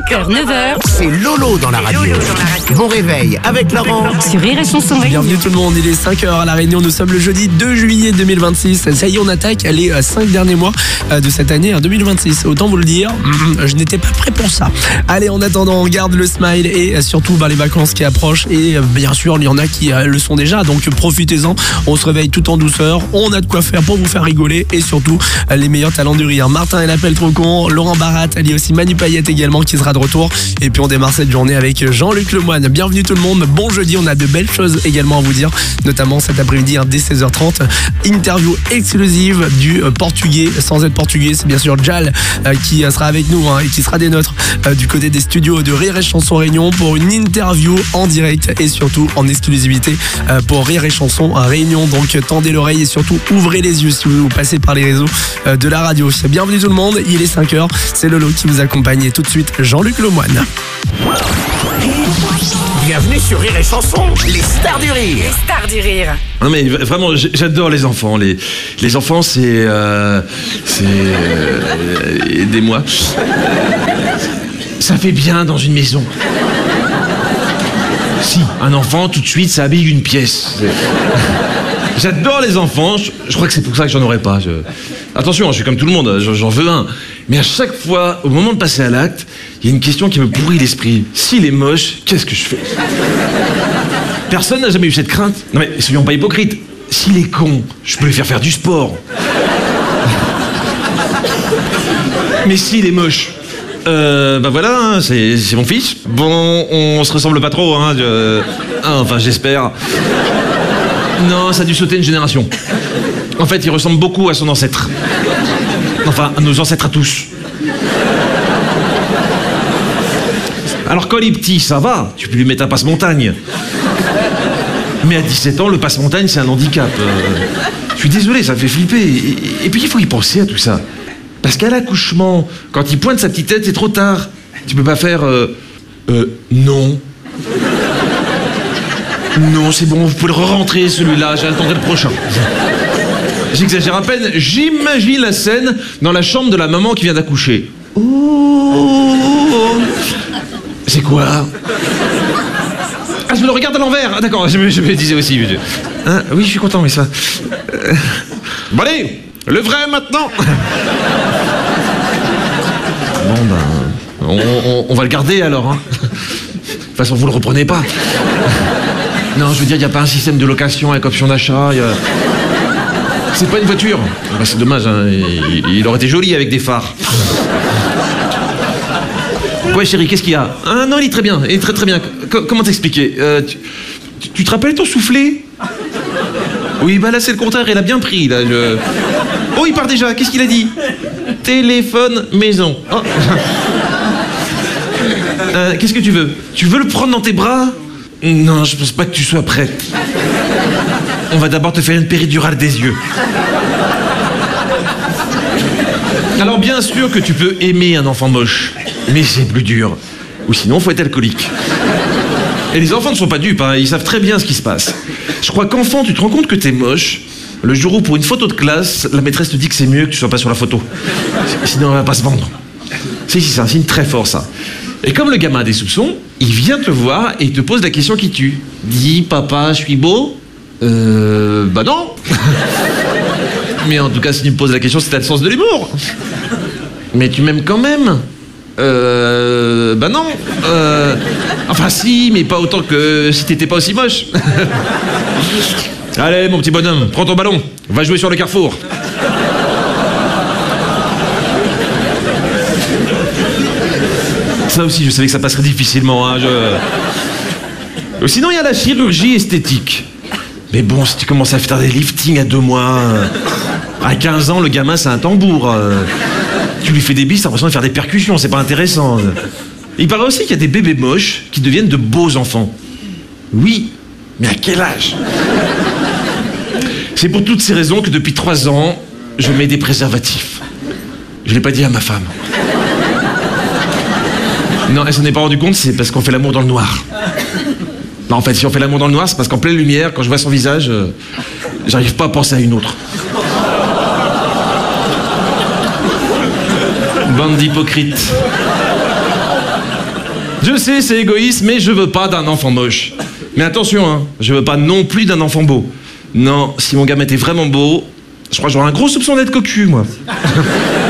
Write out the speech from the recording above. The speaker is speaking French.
8h, 9h. C'est Lolo dans la radio. Bon réveil avec Laurent. Sur Rire et Chanson. Bienvenue tout le monde, il est 5h à La Réunion, nous sommes le jeudi 2 juillet 2026. Ça y est, on attaque les 5 derniers mois de cette année 2026. Autant vous le dire, je n'étais pas prêt pour ça. Allez, en attendant, on garde le smile et surtout les vacances qui approchent. Et bien sûr, il y en a qui le sont déjà, donc profitez-en. On se réveille tout en douceur, on a de quoi faire pour vous faire rigoler et surtout les meilleurs talents du rire. Martin et l'appel trop con, Laurent Barat, il y a aussi Manu Payette également qui sera de retour. Et puis on démarre cette journée avec Jean-Luc Lemoyne. Bienvenue tout le monde, bon jeudi, on a de belles choses également à vous dire, notamment cet après-midi dès 16h30. Interview exclusive du portugais, sans être portugais, c'est bien sûr Jal qui sera avec nous et qui sera des nôtres du côté des studios de Rire et Chanson Réunion pour une interview en direct et surtout en exclusivité pour Rire et Chanson Réunion. Donc tendez l'oreille et surtout ouvrez les yeux si vous passez par les réseaux de la radio. Bienvenue tout le monde, il est 5h, c'est Lolo qui vous accompagne et tout de suite Jean-Luc Lemoyne. Bienvenue sur Rire et Chanson, les stars du rire. Les stars du rire. Non mais vraiment, j'adore les enfants. Les enfants, c'est aidez-moi. Ça fait bien dans une maison. Si, un enfant, tout de suite, ça habille une pièce. J'adore les enfants, je crois que c'est pour ça que j'en aurais pas. Attention, je suis comme tout le monde, j'en veux un. Mais à chaque fois, au moment de passer à l'acte, il y a une question qui me pourrit l'esprit. S'il est moche, qu'est-ce que je fais? Personne n'a jamais eu cette crainte. Non mais soyons pas hypocrites. S'il est con, je peux lui faire du sport. Mais s'il est moche, voilà, hein, c'est mon fils. Bon, on se ressemble pas trop, hein. Enfin, j'espère. Non, ça a dû sauter une génération. En fait, il ressemble beaucoup à son ancêtre. Enfin, à nos ancêtres à tous. Alors quand il est petit, ça va, tu peux lui mettre un passe-montagne. Mais à 17 ans, le passe-montagne, c'est un handicap. Je suis désolé, ça me fait flipper. Et puis il faut y penser à tout ça. Parce qu'à l'accouchement, quand il pointe sa petite tête, c'est trop tard. Tu peux pas faire... non. Non, c'est bon, vous pouvez le re-rentrer celui-là, j'attendrai le prochain. J'exagère à peine, j'imagine la scène dans la chambre de la maman qui vient d'accoucher. Oh, c'est quoi? Ah, je me le regarde à l'envers. Ah, d'accord, je me disais aussi. Hein, oui, je suis content, mais ça... Bon allez, le vrai maintenant. Bon ben, on va le garder alors. Hein. De toute façon, vous le reprenez pas. Non, je veux dire, il n'y a pas un système de location avec option d'achat. C'est pas une voiture. Bah, c'est dommage, hein. Il aurait été joli avec des phares. Ouais, chérie, qu'est-ce qu'il y a? Ah non, il est très bien, il est très très bien. Comment t'expliquer? Tu te rappelles ton soufflet? Oui, bah là c'est le contraire, il a bien pris, là. Oh, il part déjà, qu'est-ce qu'il a dit? Téléphone maison. Oh. Qu'est-ce que tu veux? Tu veux le prendre dans tes bras? Non, je pense pas que tu sois prête. On va d'abord te faire une péridurale des yeux. Alors bien sûr que tu peux aimer un enfant moche, mais c'est plus dur. Ou sinon, faut être alcoolique. Et les enfants ne sont pas dupes, hein, ils savent très bien ce qui se passe. Je crois qu'enfant, tu te rends compte que t'es moche le jour où, pour une photo de classe, la maîtresse te dit que c'est mieux que tu sois pas sur la photo. Sinon, elle va pas se vendre. Si, c'est un signe très fort, ça. Et comme le gamin a des soupçons, il vient te voir et il te pose la question qui tue. Dis, papa, je suis beau? Bah non. Mais en tout cas, si tu me poses la question, c'est t'as le sens de l'humour. Mais tu m'aimes quand même? Bah non. Enfin si, mais pas autant que si t'étais pas aussi moche. Allez, mon petit bonhomme, prends ton ballon, va jouer sur le carrefour. Ça aussi, je savais que ça passerait difficilement, hein, Sinon, il y a la chirurgie esthétique. Mais bon, si tu commences à faire des liftings à 2 mois... À 15 ans, le gamin, c'est un tambour. Tu lui fais des bises, t'as l'impression de faire des percussions, c'est pas intéressant. Il paraît aussi qu'il y a des bébés moches qui deviennent de beaux enfants. Oui, mais à quel âge? C'est pour toutes ces raisons que depuis 3 ans, je mets des préservatifs. Je l'ai pas dit à ma femme. Non, elle s'en est pas rendue compte, c'est parce qu'on fait l'amour dans le noir. Non, en fait, si on fait l'amour dans le noir, c'est parce qu'en pleine lumière, quand je vois son visage, j'arrive pas à penser à une autre. Bande d'hypocrites. Je sais, c'est égoïste, mais je veux pas d'un enfant moche. Mais attention, hein, je veux pas non plus d'un enfant beau. Non, si mon gamin était vraiment beau, je crois que j'aurais un gros soupçon d'être cocu, moi.